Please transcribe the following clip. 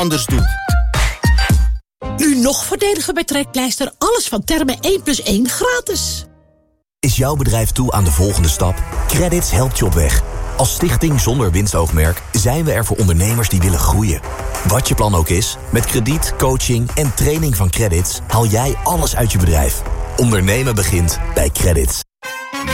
anders doet. Nu nog voordeliger bij Trekpleister. Alles van Termen 1+1 gratis. Is jouw bedrijf toe aan de volgende stap? Credits helpt je op weg. Als stichting zonder winstoogmerk zijn we er voor ondernemers die willen groeien. Wat je plan ook is, met krediet, coaching en training van Credits haal jij alles uit je bedrijf. Ondernemen begint bij Credits.